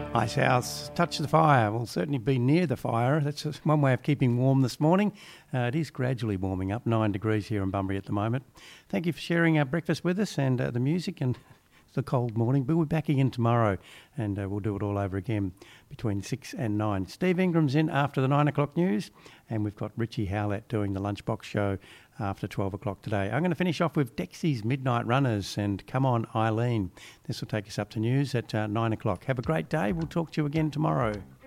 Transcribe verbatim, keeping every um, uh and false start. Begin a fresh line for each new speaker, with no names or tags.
Ice House, touch the fire. We'll certainly be near the fire. That's one way of keeping warm this morning. Uh, it is gradually warming up, nine degrees here in Bunbury at the moment. Thank you for sharing our breakfast with us and uh, the music and the cold morning. But we'll be back again tomorrow and uh, we'll do it all over again between six and nine. Steve Ingram's in after the nine o'clock news and we've got Richie Howlett doing the Lunchbox show after twelve o'clock today. I'm going to finish off with Dexy's Midnight Runners and Come On Eileen. This will take us up to news at uh, nine o'clock. Have a great day. We'll talk to you again tomorrow.